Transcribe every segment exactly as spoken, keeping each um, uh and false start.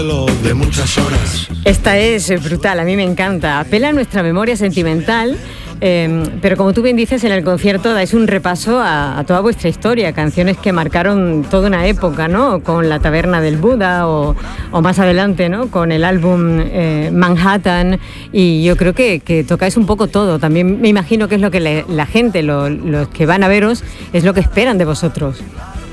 de muchas horas. Esta es brutal, a mí me encanta. Apela a nuestra memoria sentimental, eh, pero como tú bien dices, en el concierto dais un repaso a, a toda vuestra historia, canciones que marcaron toda una época, ¿no? Con La Taberna del Buda o, o más adelante, ¿no? Con el álbum eh, Manhattan, y yo creo que, que tocáis un poco todo. También me imagino que es lo que le, la gente, lo, los que van a veros, es lo que esperan de vosotros.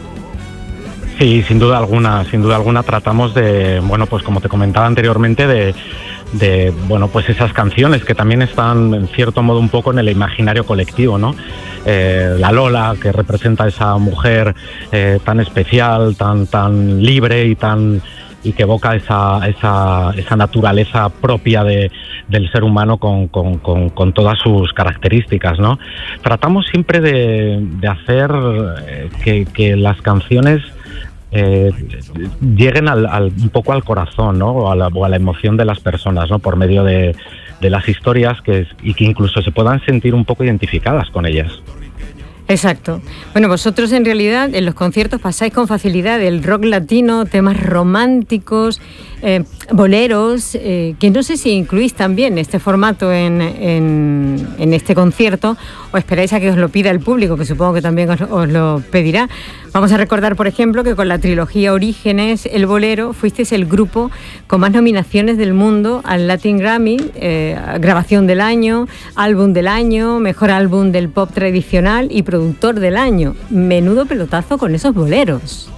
Sí, sin duda alguna, sin duda alguna tratamos de, bueno, pues como te comentaba anteriormente, de, de, bueno, pues esas canciones que también están en cierto modo un poco en el imaginario colectivo, ¿no? Eh, la Lola, que representa a esa mujer eh, tan especial, tan, tan libre y tan y que evoca esa, esa, esa naturaleza propia de, del ser humano con, con, con, con todas sus características, ¿no? Tratamos siempre de, de hacer eh, que, que las canciones Eh, lleguen al, al, un poco al corazón, ¿no? O a, la, o a la emoción de las personas, ¿no? Por medio de, de las historias que, y que incluso se puedan sentir un poco identificadas con ellas. Exacto. Bueno, vosotros en realidad en los conciertos pasáis con facilidad el rock latino, temas románticos, eh, boleros, eh, que no sé si incluís también este formato en, en, en este concierto o esperáis a que os lo pida el público, que supongo que también os, os lo pedirá. Vamos a recordar, por ejemplo, que con la trilogía Orígenes, el bolero, fuisteis el grupo con más nominaciones del mundo al Latin Grammy, eh, grabación del año, álbum del año, mejor álbum del pop tradicional y productor del año. Menudo pelotazo con esos boleros.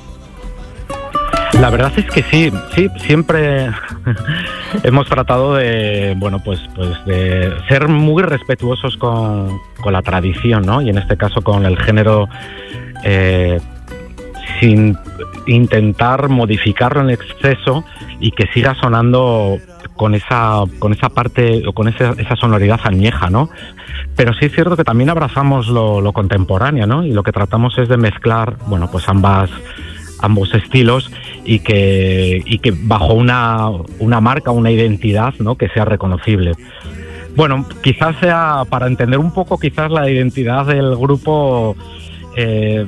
La verdad es que sí, sí, siempre hemos tratado de, bueno, pues, pues de ser muy respetuosos con, con la tradición, ¿no? Y en este caso con el género, eh, sin intentar modificarlo en exceso y que siga sonando con esa, con esa parte o con esa, esa sonoridad añeja, ¿no? Pero sí es cierto que también abrazamos lo, lo contemporáneo, ¿no? Y lo que tratamos es de mezclar, bueno, pues ambas ambos estilos y que y que bajo una una marca, una identidad, ¿no? Que sea reconocible. Bueno, quizás sea para entender un poco quizás la identidad del grupo, eh,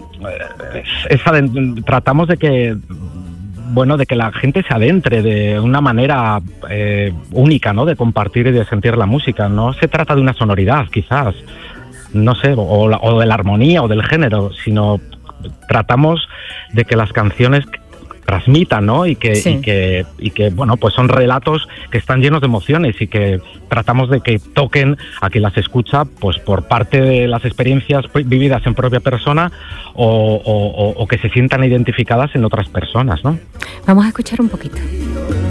esa de, tratamos de que bueno de que la gente se adentre de una manera eh, única, ¿no? De compartir y de sentir la música. No se trata de una sonoridad, quizás, no sé, o, la, o de la armonía o del género, sino tratamos de que las canciones transmitan, ¿no? Y que, sí. y que y que bueno, pues son relatos que están llenos de emociones y que tratamos de que toquen a quien las escucha, pues por parte de las experiencias vividas en propia persona o, o, o que se sientan identificadas en otras personas, ¿no? Vamos a escuchar un poquito.